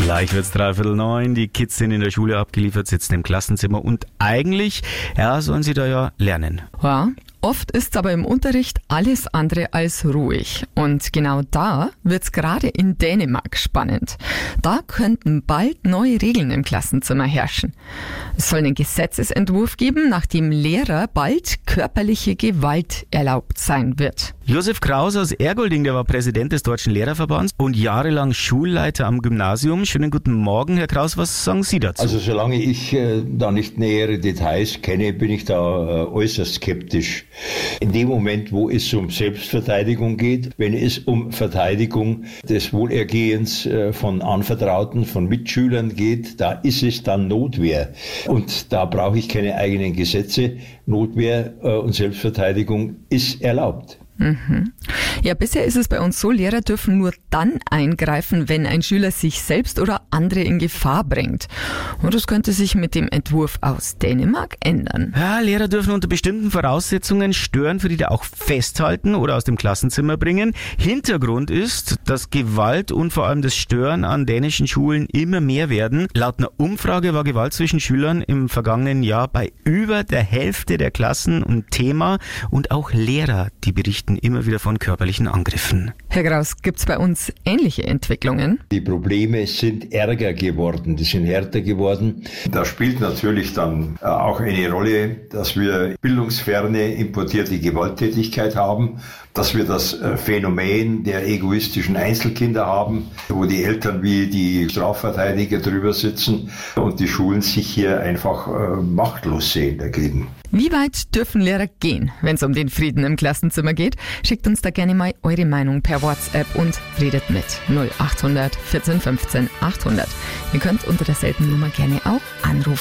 Gleich wird's 8:45, die Kids sind in der Schule abgeliefert, sitzen im Klassenzimmer und eigentlich, sollen sie da ja lernen. Ja, oft ist aber im Unterricht alles andere als ruhig. Und genau da wird's gerade in Dänemark spannend. Da könnten bald neue Regeln im Klassenzimmer herrschen. Es soll einen Gesetzesentwurf geben, nach dem Lehrer bald körperliche Gewalt erlaubt sein wird. Josef Kraus aus Ergolding, der war Präsident des Deutschen Lehrerverbands und jahrelang Schulleiter am Gymnasium. Schönen guten Morgen, Herr Kraus, was sagen Sie dazu? Also solange ich da nicht nähere Details kenne, bin ich da äußerst skeptisch. In dem Moment, wo es um Selbstverteidigung geht, wenn es um Verteidigung des Wohlergehens von Anvertrauten, von Mitschülern geht, da ist es dann Notwehr. Und da brauche ich keine eigenen Gesetze. Notwehr und Selbstverteidigung ist erlaubt. Ja, bisher ist es bei uns so, Lehrer dürfen nur dann eingreifen, wenn ein Schüler sich selbst oder andere in Gefahr bringt. Und das könnte sich mit dem Entwurf aus Dänemark ändern. Ja, Lehrer dürfen unter bestimmten Voraussetzungen Störenfriede auch festhalten oder aus dem Klassenzimmer bringen. Hintergrund ist, dass Gewalt und vor allem das Stören an dänischen Schulen immer mehr werden. Laut einer Umfrage war Gewalt zwischen Schülern im vergangenen Jahr bei über der Hälfte der Klassen ein Thema und auch Lehrer, die berichten immer wieder von körperlichen Angriffen. Herr Kraus, gibt's bei uns ähnliche Entwicklungen? Die Probleme sind ärger geworden, die sind härter geworden. Da spielt natürlich dann auch eine Rolle, dass wir bildungsferne importierte Gewalttätigkeit haben, dass wir das Phänomen der egoistischen Einzelkinder haben, wo die Eltern wie die Strafverteidiger drüber sitzen und die Schulen sich hier einfach machtlos sehen dagegen. Wie weit dürfen Lehrer gehen, wenn es um den Frieden im Klassenzimmer geht? Schickt uns da gerne mal eure Meinung per WhatsApp und redet mit 0800 14 15 800. Ihr könnt unter derselben Nummer gerne auch anrufen.